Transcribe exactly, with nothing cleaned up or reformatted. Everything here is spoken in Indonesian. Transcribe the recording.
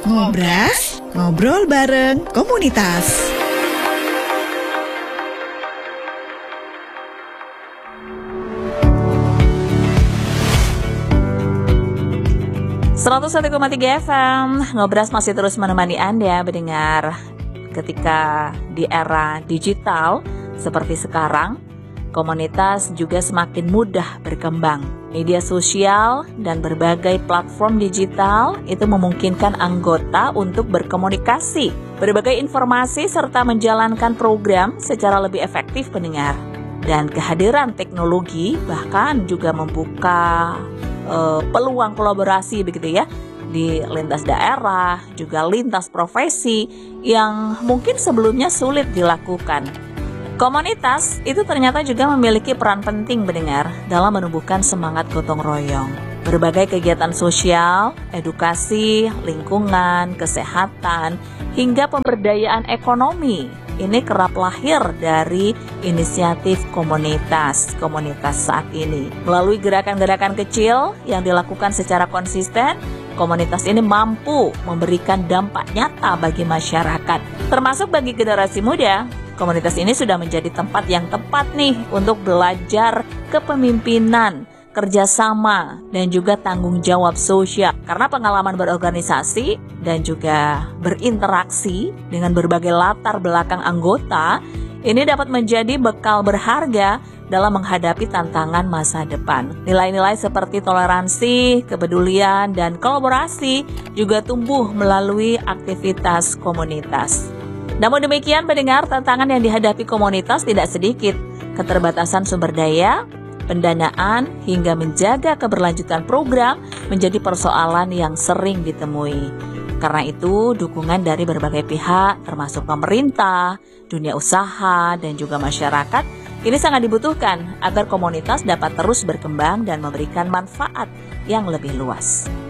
Ngobras, ngobrol bareng komunitas. seratus satu koma tiga F M, Ngobras masih terus menemani Anda mendengar. Ketika di era digital seperti sekarang, komunitas juga semakin mudah berkembang. Media sosial dan berbagai platform digital itu memungkinkan anggota untuk berkomunikasi, berbagai informasi serta menjalankan program secara lebih efektif pendengar. Dan kehadiran teknologi bahkan juga membuka uh, peluang kolaborasi begitu ya, di lintas daerah, juga lintas profesi yang mungkin sebelumnya sulit dilakukan. Komunitas itu ternyata juga memiliki peran penting mendengar dalam menumbuhkan semangat gotong royong. Berbagai kegiatan sosial, edukasi, lingkungan, kesehatan, hingga pemberdayaan ekonomi ini kerap lahir dari inisiatif komunitas, komunitas saat ini. Melalui gerakan-gerakan kecil yang dilakukan secara konsisten, komunitas ini mampu memberikan dampak nyata bagi masyarakat, termasuk bagi generasi muda. Komunitas ini sudah menjadi tempat yang tepat nih untuk belajar kepemimpinan, kerjasama, dan juga tanggung jawab sosial. Karena pengalaman berorganisasi dan juga berinteraksi dengan berbagai latar belakang anggota, ini dapat menjadi bekal berharga dalam menghadapi tantangan masa depan. Nilai-nilai seperti toleransi, kepedulian, dan kolaborasi juga tumbuh melalui aktivitas komunitas. Namun demikian, pendengar, tantangan yang dihadapi komunitas tidak sedikit. Keterbatasan sumber daya, pendanaan, hingga menjaga keberlanjutan program menjadi persoalan yang sering ditemui. Karena itu, dukungan dari berbagai pihak, termasuk pemerintah, dunia usaha, dan juga masyarakat, ini sangat dibutuhkan agar komunitas dapat terus berkembang dan memberikan manfaat yang lebih luas.